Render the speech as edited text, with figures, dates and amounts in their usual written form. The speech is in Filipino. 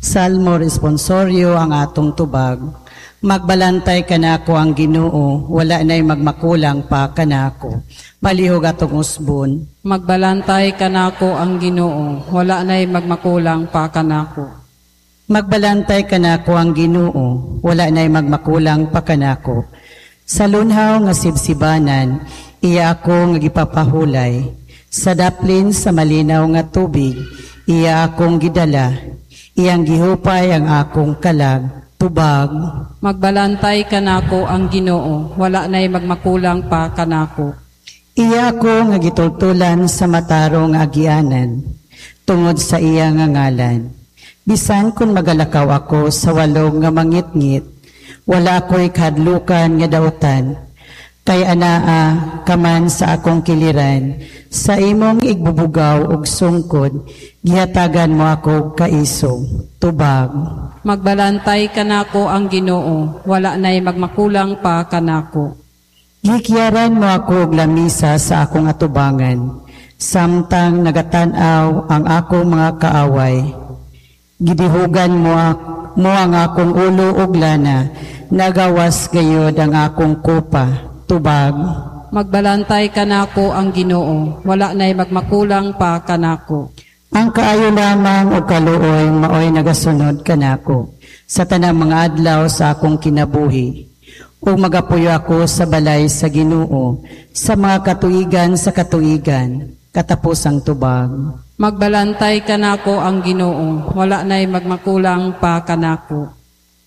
Salmo responsorio ang atong tubag. Magbalantay kanako ang Ginoo, wala na'y magmakulang pa kanako. Palihog atong usbon. Magbalantay kanako ang Ginoo, wala na'y magmakulang pa kanako. Magbalantay kanako ang Ginoo, wala na'y magmakulang pa kanako. Sa lunhaw nga sibsibanan, iya ako nga gipapahulay. Sa daplin sa malinaw nga tubig, iya akong gidala. Iyang gihupay ang akong kalag, tubag. Magbalantay kanako ang Ginoo, wala na'y magmakulang pa kanako. Iya ako nga gitultulan sa matarong agianan, tungod sa iya nga ngalan. Bisan kung magalakaw ako sa walong nga mangitngit, wala ako'y kadlukan nga dautan. Kay anaa kaman sa akong kiliran, sa imong igbubugaw ug sungkod, gihatagan mo ako kaisog, tubag. Magbalantay kanako ang Ginoo, wala na'y magmakulang pa kanako. Gikyaran mo ako og lamisa sa akong atubangan, samtang nagatanaw ang akong mga kaaway. Gidihugan mo ang akong ulo og lana, nagawas gayod ang akong kupa, tubag. Magbalantay kanako ang Ginoo, wala na'y magmakulang pa kanako. Ang kaayo lamang o kaluoy maoy nagasunod kanako sa tanang mga adlaw sa akong kinabuhi. O magapuyo ako sa balay sa Ginoo sa mga katuigan sa katuigan, katapusang tubag. Magbalantay kanako ang Ginoo, wala na'y magmakulang pa kanako.